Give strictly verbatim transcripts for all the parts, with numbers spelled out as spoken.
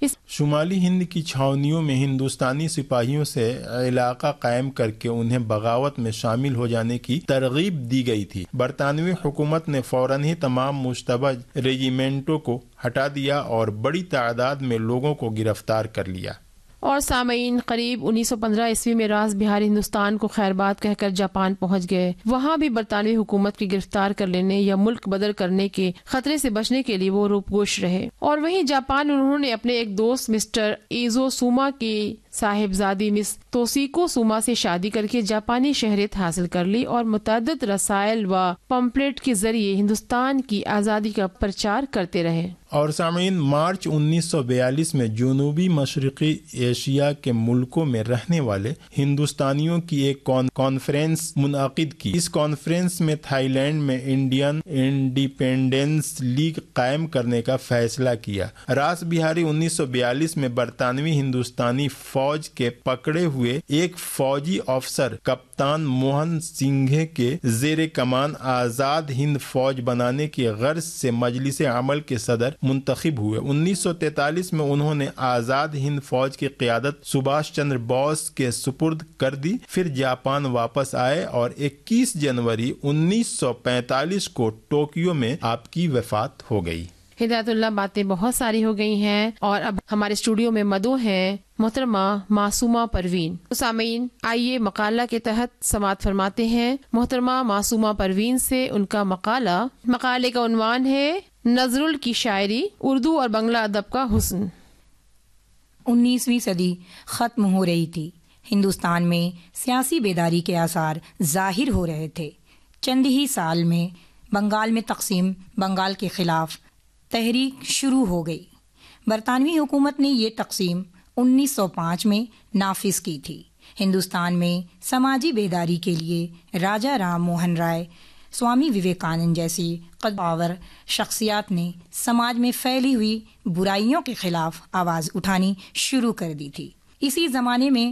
اس شمالی ہند کی چھاونیوں میں ہندوستانی سپاہیوں سے علاقہ قائم کر کے انہیں بغاوت میں شامل ہو جانے کی ترغیب دی گئی تھی۔ برطانوی حکومت نے فوراً ہی تمام مشتبہ ریجیمنٹوں کو ہٹا دیا اور بڑی تعداد میں لوگوں کو گرفتار کر لیا۔ اور سامعین، قریب انیس سو پندرہ عیسوی میں راز بہاری ہندوستان کو خیر بات کہہ کر جاپان پہنچ گئے۔ وہاں بھی برطانوی حکومت کی گرفتار کر لینے یا ملک بدر کرنے کے خطرے سے بچنے کے لیے وہ روپگوش رہے، اور وہیں جاپان انہوں نے اپنے ایک دوست مسٹر ایزو سوما کی صاحبزادی مس توسیکو سوما سے شادی کر کے جاپانی شہریت حاصل کر لی اور متعدد رسائل و پمفلٹ کے ذریعے ہندوستان کی آزادی کا پرچار کرتے رہے۔ اور سامعین، مارچ انیس سو بیالیس میں جنوبی مشرقی ایشیا کے ملکوں میں رہنے والے ہندوستانیوں کی ایک کانفرنس منعقد کی۔ اس کانفرنس میں تھائی لینڈ میں انڈین انڈیپینڈنس لیگ قائم کرنے کا فیصلہ کیا۔ راس بہاری انیس سو بیالیس میں برطانوی ہندوستانی فوج کے پکڑے ہوئے ایک فوجی افسر کپتان موہن سنگھ کے زیر کمان آزاد ہند فوج بنانے کی غرض سے مجلس عمل کے صدر منتخب ہوئے۔ انیس سو تینتالیس میں انہوں نے آزاد ہند فوج کی قیادت سبھاش چندر بوس کے سپرد کر دی، پھر جاپان واپس آئے اور اکیس جنوری انیس سو پینتالیس کو ٹوکیو میں آپ کی وفات ہو گئی۔ ہدایت اللہ، باتیں بہت ساری ہو گئی ہیں اور اب ہمارے اسٹوڈیو میں مدعو ہیں محترمہ معصومہ پروین۔ سامعین، آئیے مقالہ کے تحت سماعت فرماتے ہیں محترمہ معصومہ پروین سے ان کا مقالہ۔ مقالے کا عنوان ہے نظرل کی شاعری، اردو اور بنگلہ ادب کا حسن۔ انیسویں صدی ختم ہو رہی تھی۔ ہندوستان میں سیاسی بیداری کے آثار ظاہر ہو رہے تھے۔ چند ہی سال میں بنگال میں تقسیم بنگال کے خلاف تحریک شروع ہو گئی۔ برطانوی حکومت نے یہ تقسیم انیس سو پانچ میں نافذ کی تھی۔ ہندوستان میں سماجی بیداری کے لیے راجا رام موہن رائے، سوامی وویکانند جیسی قدآور شخصیات نے سماج میں پھیلی ہوئی برائیوں کے خلاف آواز اٹھانی شروع کر دی تھی۔ اسی زمانے میں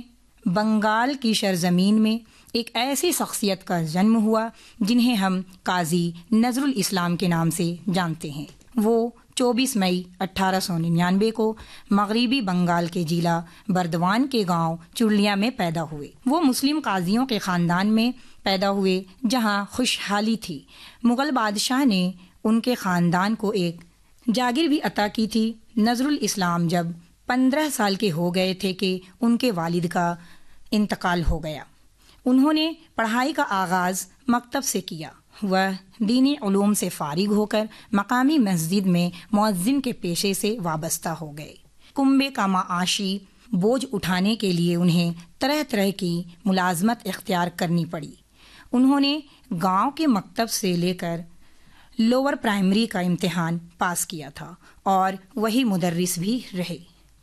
بنگال کی سرزمین میں ایک ایسی شخصیت کا جنم ہوا جنہیں ہم قاضی نظرل اسلام کے نام سے جانتے ہیں۔ وہ چوبیس مئی اٹھارہ سو ننانوے کو مغربی بنگال کے ضلع بردوان کے گاؤں چرلیا میں پیدا ہوئے۔ وہ مسلم قاضیوں کے خاندان میں پیدا ہوئے جہاں خوشحالی تھی۔ مغل بادشاہ نے ان کے خاندان کو ایک جاگیر بھی عطا کی تھی۔ نظرل اسلام جب پندرہ سال کے ہو گئے تھے کہ ان کے والد کا انتقال ہو گیا۔ انہوں نے پڑھائی کا آغاز مکتب سے کیا۔ وہ دینی علوم سے فارغ ہو کر مقامی مسجد میں مؤذن کے پیشے سے وابستہ ہو گئے۔ کنبے کا معاشی بوجھ اٹھانے کے لیے انہیں طرح طرح کی ملازمت اختیار کرنی پڑی۔ انہوں نے گاؤں کے مکتب سے لے کر لوور پرائمری کا امتحان پاس کیا تھا اور وہی مدرس بھی رہے۔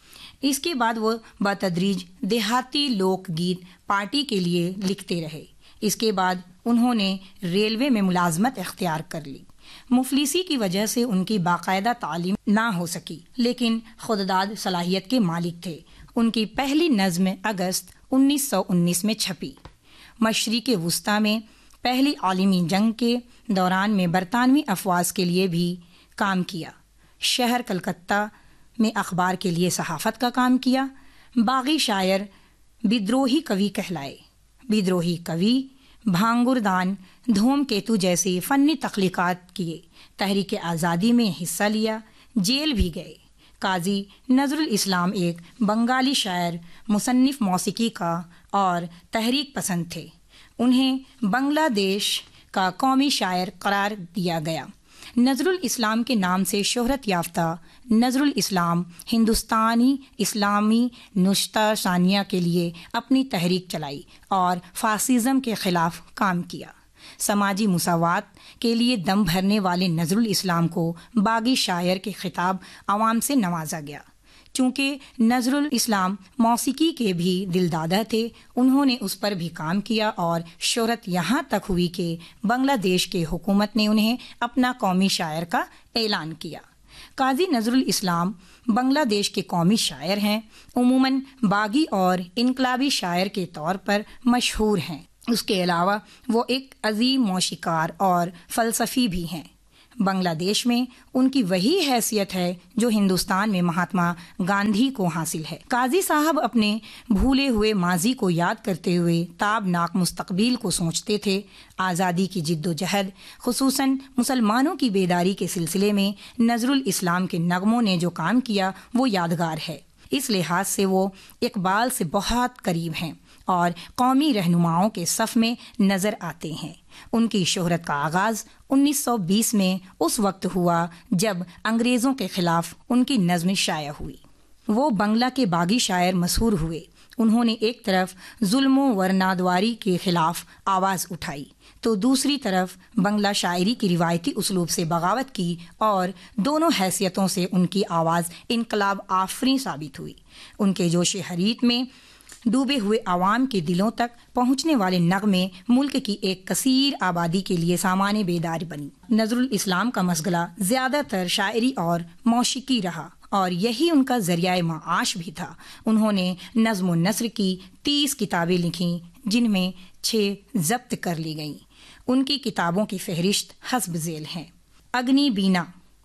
اس کے بعد وہ بتدریج دیہاتی لوک گیت پارٹی کے لیے لکھتے رہے۔ اس کے بعد انہوں نے ریلوے میں ملازمت اختیار کر لی۔ مفلسی کی وجہ سے ان کی باقاعدہ تعلیم نہ ہو سکی، لیکن خودداد صلاحیت کے مالک تھے۔ ان کی پہلی نظم اگست انیس سو انیس میں چھپی۔ مشرق وسطی میں پہلی عالمی جنگ کے دوران میں برطانوی افواج کے لیے بھی کام کیا۔ شہر کلکتہ میں اخبار کے لیے صحافت کا کام کیا۔ باغی شاعر بدروہی کوی کہلائے۔ بدروہی کوی، بھانگردان، دھوم کیتو جیسی فنی تخلیقات کیے۔ تحریک آزادی میں حصہ لیا، جیل بھی گئے۔ قاضی نظرل اسلام ایک بنگالی شاعر، مصنف موسیقی کا اور تحریک پسند تھے۔ انہیں بنگلہ دیش کا قومی شاعر قرار دیا گیا۔ نظرل اسلام کے نام سے شہرت یافتہ نظرل اسلام ہندوستانی اسلامی نشتہ ثانیہ کے لیے اپنی تحریک چلائی اور فاسزم کے خلاف کام کیا۔ سماجی مساوات کے لیے دم بھرنے والے نظرل اسلام کو باغی شاعر کے خطاب عوام سے نوازا گیا۔ چونکہ نظرل اسلام موسیقی کے بھی دلدادہ تھے، انہوں نے اس پر بھی کام کیا اور شہرت یہاں تک ہوئی کہ بنگلہ دیش کے حکومت نے انہیں اپنا قومی شاعر کا اعلان کیا۔ قاضی نظرل اسلام بنگلہ دیش کے قومی شاعر ہیں، عموماً باغی اور انقلابی شاعر کے طور پر مشہور ہیں۔ اس کے علاوہ وہ ایک عظیم موسیقار اور فلسفی بھی ہیں۔ بنگلہ دیش میں ان کی وہی حیثیت ہے جو ہندوستان میں مہاتما گاندھی کو حاصل ہے۔ قاضی صاحب اپنے بھولے ہوئے ماضی کو یاد کرتے ہوئے تابناک مستقبل کو سوچتے تھے۔ آزادی کی جد و جہد، خصوصاً مسلمانوں کی بیداری کے سلسلے میں نظر الاسلام کے نغموں نے جو کام کیا وہ یادگار ہے۔ اس لحاظ سے وہ اقبال سے بہت قریب ہیں اور قومی رہنماؤں کے صف میں نظر آتے ہیں۔ ان کی شہرت کا آغاز انیس سو بیس میں اس وقت ہوا جب انگریزوں کے خلاف ان کی نظم شائع ہوئی۔ وہ بنگلہ کے باغی شاعر مشہور ہوئے۔ انہوں نے ایک طرف ظلم و ورنادواری کے خلاف آواز اٹھائی تو دوسری طرف بنگلہ شاعری کی روایتی اسلوب سے بغاوت کی، اور دونوں حیثیتوں سے ان کی آواز انقلاب آفریں ثابت ہوئی۔ ان کے جوش حریت میں ڈوبے ہوئے عوام کے دلوں تک پہنچنے والے نغمے ملک کی ایک کثیر آبادی کے لیے سامان بیدار بنی۔ نظر الاسلام کا مشغلہ زیادہ تر شاعری اور موسیقی رہا اور یہی ان کا ذریعہ معاش بھی تھا۔ انہوں نے نظم و نثر کی تیس کتابیں لکھیں جن میں چھ ضبط کر لی گئیں۔ ان کی کتابوں کی فہرست حسب ذیل ہیں: اگنی بینا،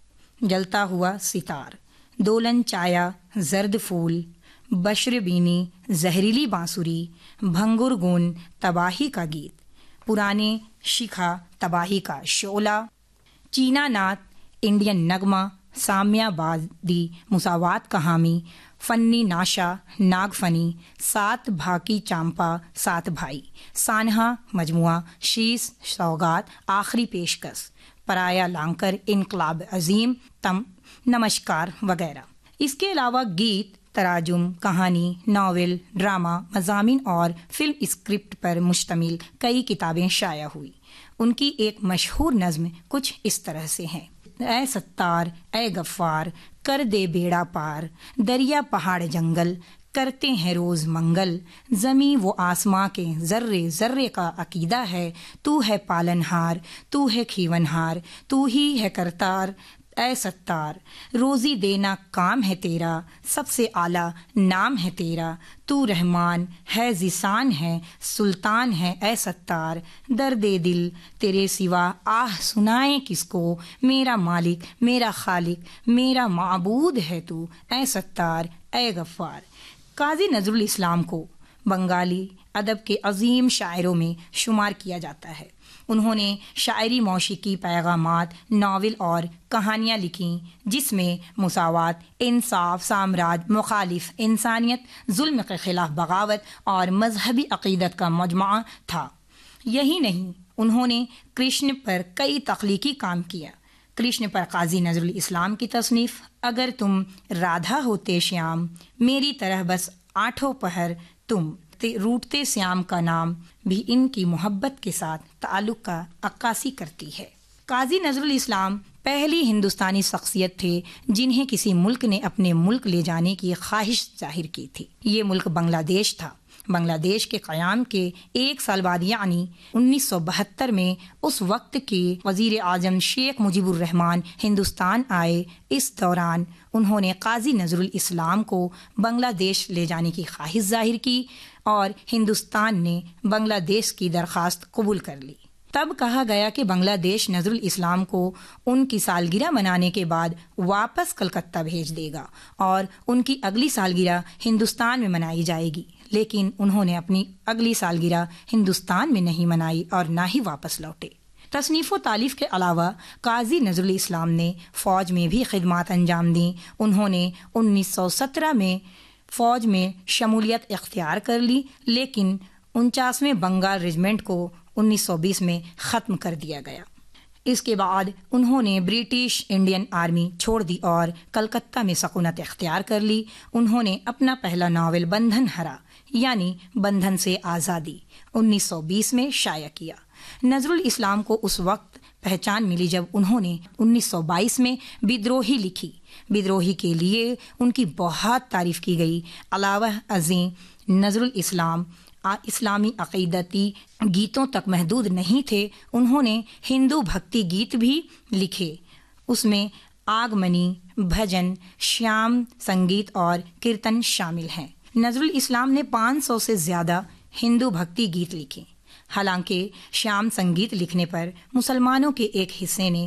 جلتا ہوا ستار، دولن چایا، زرد پھول، بشر بینی، زہریلی بانسری، بھنگر گون، تباہی کا گیت، پرانے شکھا، تباہی کا شعلہ، چینا نات، انڈین نغمہ، سامیہ بادی، مساوات کا حامی، فنی ناشا، ناگ فنی، سات بھاکی چامپا، سات بھائی، سانحہ مجموعہ، شیش سوگات، آخری پیشکش، پرایا لانکر، انقلاب عظیم، تم نمشکار وغیرہ۔ اس کے علاوہ گیت، تراجم، کہانی، ناول، ڈرامہ، مضامین اور فلم اسکرپٹ پر مشتمل کئی کتابیں شائع ہوئی۔ ان کی ایک مشہور نظم کچھ اس طرح سے ہے: اے ستار، اے غفار، کر دے بیڑا پار، دریا پہاڑ جنگل کرتے ہیں روز منگل، زمیں و آسماں کے ذرے ذرے کا عقیدہ ہے، تو ہے پالن ہار، تو ہے کھیون ہار، تو ہی ہے کرتار، اے ستار، روزی دینا کام ہے تیرا، سب سے اعلیٰ نام ہے تیرا، تو رحمان ہے، ذیشان ہے، سلطان ہے، اے ستار، درد دل تیرے سوا آہ سنائیں کس کو، میرا مالک، میرا خالق، میرا معبود ہے تو، اے ستار، اے غفار۔ قاضی نظر الاسلام کو بنگالی ادب کے عظیم شاعروں میں شمار کیا جاتا ہے۔ انہوں نے شاعری، موسیقی، پیغامات، ناول اور کہانیاں لکھیں جس میں مساوات، انصاف، سامراج، مخالف، انسانیت، ظلم کے خلاف بغاوت اور مذہبی عقیدت کا مجموعہ تھا۔ یہی نہیں، انہوں نے کرشن پر کئی تخلیقی کام کیا۔ کرشن پر قاضی نظر الاسلام کی تصنیف اگر تم رادھا ہوتے شیام، میری طرح بس آٹھوں پہر تم، روٹتے سیام کا نام بھی ان کی محبت کے ساتھ تعلق کا عکاسی کرتی ہے۔ قاضی نظر الاسلام پہلی ہندوستانی شخصیت تھے جنہیں کسی ملک نے اپنے ملک لے جانے کی خواہش ظاہر کی تھی۔ یہ ملک بنگلہ دیش تھا۔ بنگلہ دیش کے قیام کے ایک سال بعد یعنی انیس سو بہتر میں اس وقت کے وزیر اعظم شیخ مجیب الرحمان ہندوستان آئے۔ اس دوران انہوں نے قاضی نظر الاسلام کو بنگلہ دیش لے جانے کی خواہش ظاہر کی اور ہندوستان نے بنگلہ دیش کی درخواست قبول کر لی۔ تب کہا گیا کہ بنگلہ دیش نظر الاسلام کو ان کی سالگرہ منانے کے بعد واپس کلکتہ بھیج دے گا اور ان کی اگلی سالگرہ ہندوستان میں منائی جائے گی، لیکن انہوں نے اپنی اگلی سالگرہ ہندوستان میں نہیں منائی اور نہ ہی واپس لوٹے۔ تصنیف و تالیف کے علاوہ قاضی نظر الاسلام نے فوج میں بھی خدمات انجام دیں۔ انہوں نے انیس سو سترہ میں فوج میں شمولیت اختیار کر لی، لیکن انچاسویں بنگال ریجمنٹ کو انیس سو بیس میں ختم کر دیا گیا۔ اس کے بعد انہوں نے برٹش انڈین آرمی چھوڑ دی اور کلکتہ میں سکونت اختیار کر لی۔ انہوں نے اپنا پہلا ناول بندھن ہرا یعنی بندھن سے آزادی انیس سو بیس میں شائع کیا۔ نظر الاسلام کو اس وقت پہچان ملی جب انہوں نے انیس سو بائیس میں بدروہی لکھی۔ بدروہی کے لیے ان کی بہت تعریف کی گئی۔ علاوہ ازیں نظر الاسلام اسلامی عقیدتی گیتوں تک محدود نہیں تھے، انہوں نے ہندو بھکتی گیت بھی لکھے۔ اس میں آگمنی، بھجن، شیام سنگیت اور کیرتن شامل ہیں۔ نظر الاسلام نے پانچ سو سے زیادہ ہندو بھکتی گیت لکھے۔ حالانکہ شیام سنگیت لکھنے پر مسلمانوں کے ایک حصے نے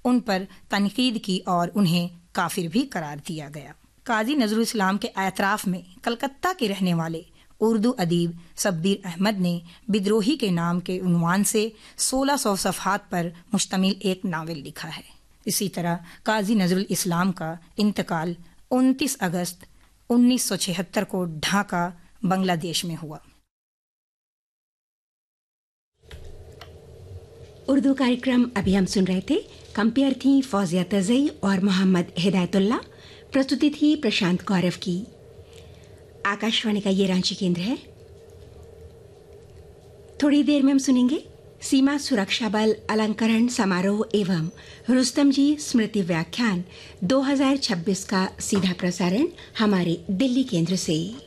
ان پر تنقید کی اور انہیں کافر بھی قرار دیا گیا۔ قاضی نذر الاسلام کے اعتراف میں کلکتہ کے رہنے والے اردو ادیب شبیر احمد نے بدروہی کے نام کے عنوان سے سولہ سو صفحات پر مشتمل ایک ناول لکھا ہے۔ اسی طرح قاضی نذر الاسلام کا انتقال انتیس اگست انیس سو چھہتر کو ڈھاکہ بنگلہ دیش میں ہوا۔ اردو کارکرم ابھی ہم سن رہے تھے، کمپیئر تھیں فوزیہ تزئی اور محمد ہدایت اللہ، پرستوتی تھی پرشانت گورو کی۔ آکاشوانی کا یہ رانچی کیندر ہے۔ تھوڑی دیر میں ہم سنیں گے سیما سرکشا بل النکرن سماروہ ایوم رستم جی اسمرتی ویاکھیان دو ہزار چھبیس کا سیدھا پرسارن ہمارے دلی کیندر سے۔